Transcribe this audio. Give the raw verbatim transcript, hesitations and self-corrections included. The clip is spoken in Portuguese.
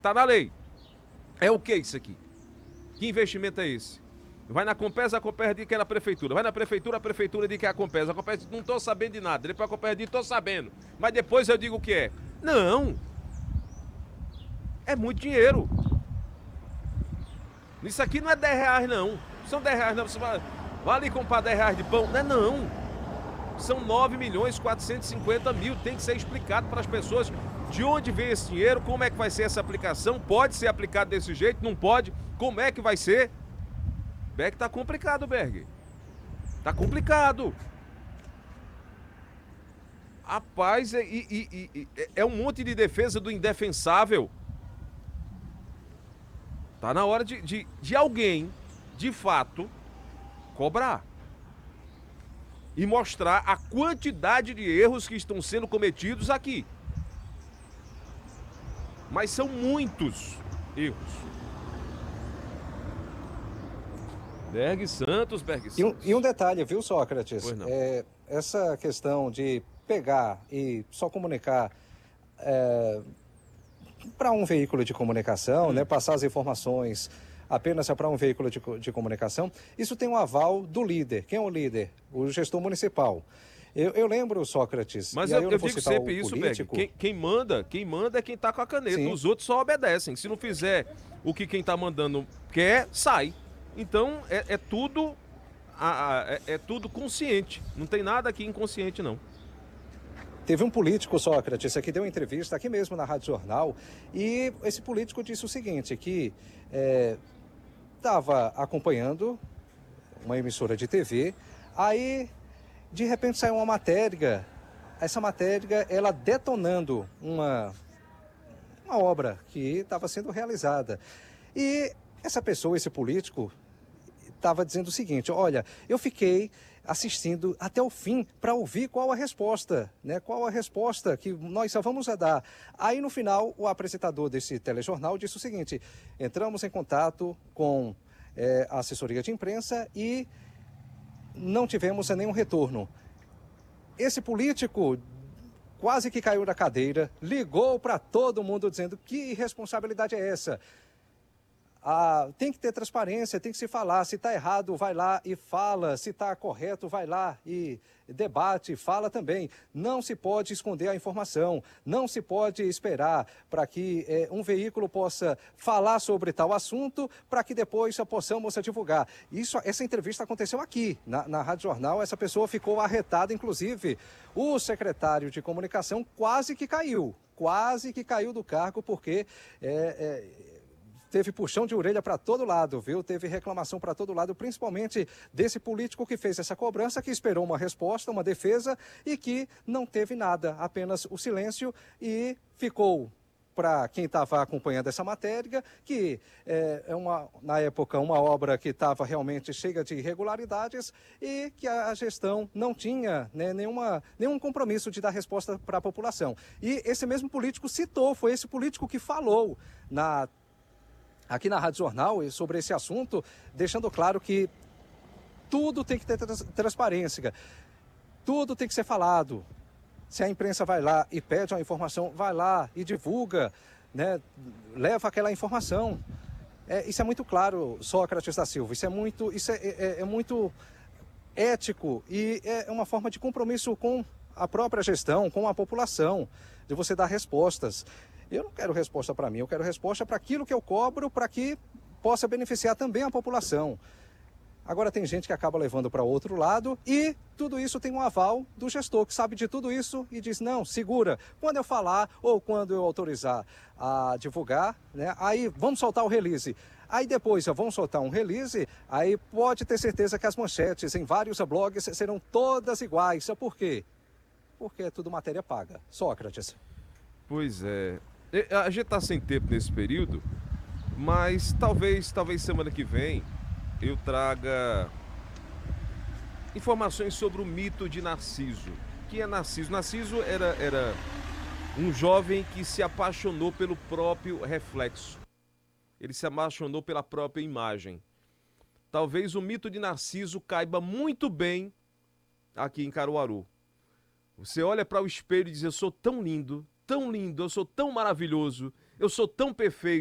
Tá na lei. É o que isso aqui? Que investimento é esse? Vai na Compesa, a Compesa diz que é na prefeitura. Vai na prefeitura, a prefeitura diz que é a Compesa. A Compesa diz, não tô sabendo de nada. Depois a Compesa diz, tô sabendo. Mas depois eu digo o que é. Não. É muito dinheiro. Isso aqui não é dez reais, não. São dez reais, não. Você vai, vai ali comprar dez reais de pão. Não é não. São nove milhões quatrocentos e cinquenta mil. Tem que ser explicado para as pessoas de onde vem esse dinheiro, como é que vai ser essa aplicação. Pode ser aplicado desse jeito? Não pode? Como é que vai ser? Berg, tá complicado, Berg. Tá complicado. Rapaz, é, e, e, e, é um monte de defesa do indefensável. Tá na hora de, de, de alguém, de fato, cobrar. E mostrar a quantidade de erros que estão sendo cometidos aqui. Mas são muitos erros. Berg Santos, Berg Santos. E um, e um detalhe, viu, Sócrates? Pois não. É, essa questão de pegar e só comunicar é, para um veículo de comunicação, hum. né, passar as informações apenas para um veículo de, de comunicação, isso tem um aval do líder. Quem é o líder? O gestor municipal. Eu, eu lembro, Sócrates... Mas eu, eu, eu digo sempre isso, político... Berg. Quem, quem manda, quem manda é quem tá com a caneta. Sim. Os outros só obedecem. Se não fizer o que quem tá mandando quer, sai. Então, é, é tudo a, a, é, é tudo consciente. Não tem nada aqui inconsciente, não. Teve um político, Sócrates, que deu uma entrevista aqui mesmo na Rádio Jornal, e esse político disse o seguinte, que estava é, acompanhando uma emissora de T V, aí, de repente, saiu uma matéria, essa matéria, ela detonando uma, uma obra que estava sendo realizada. E essa pessoa, esse político, estava dizendo o seguinte, olha, eu fiquei assistindo até o fim para ouvir qual a resposta, né? Qual a resposta que nós só vamos a dar. Aí, no final, o apresentador desse telejornal disse o seguinte, entramos em contato com é, a assessoria de imprensa e não tivemos nenhum retorno. Esse político quase que caiu da cadeira, ligou para todo mundo dizendo que irresponsabilidade é essa? Ah, tem que ter transparência, tem que se falar. Se está errado, vai lá e fala. Se está correto, vai lá e debate, fala também. Não se pode esconder a informação. Não se pode esperar para que eh, um veículo possa falar sobre tal assunto para que depois possamos divulgar. Isso, essa entrevista aconteceu aqui, na, na Rádio Jornal. Essa pessoa ficou arretada, inclusive. O secretário de comunicação quase que caiu. Quase que caiu do cargo porque... É, é, teve puxão de orelha para todo lado, viu? Teve reclamação para todo lado, principalmente desse político que fez essa cobrança, que esperou uma resposta, uma defesa e que não teve nada, apenas o silêncio e ficou para quem estava acompanhando essa matéria, que é, é uma, na época, uma obra que estava realmente cheia de irregularidades e que a gestão não tinha né, nenhuma, nenhum compromisso de dar resposta para a população. E esse mesmo político citou, foi esse político que falou na aqui na Rádio Jornal sobre esse assunto, deixando claro que tudo tem que ter trans transparência, tudo tem que ser falado. Se a imprensa vai lá e pede uma informação, vai lá e divulga, né, leva aquela informação. É, isso é muito claro, Sócrates da Silva, isso é muito, isso é, é, é muito ético e é uma forma de compromisso com a própria gestão, com a população, de você dar respostas. Eu não quero resposta para mim, eu quero resposta para aquilo que eu cobro, para que possa beneficiar também a população. Agora tem gente que acaba levando para outro lado e tudo isso tem um aval do gestor, que sabe de tudo isso e diz, não, segura, quando eu falar ou quando eu autorizar a divulgar, né, aí vamos soltar o release. Aí depois vamos soltar um release, aí pode ter certeza que as manchetes em vários blogs serão todas iguais. Por quê? Porque é tudo matéria paga. Sócrates. Pois é. A gente tá sem tempo nesse período, mas talvez, talvez semana que vem eu traga informações sobre o mito de Narciso. Que é Narciso? Narciso era, era um jovem que se apaixonou pelo próprio reflexo. Ele se apaixonou pela própria imagem. Talvez o mito de Narciso caiba muito bem aqui em Caruaru. Você olha para o espelho e diz, eu sou tão lindo, tão lindo, eu sou tão maravilhoso, Eu sou tão perfeito.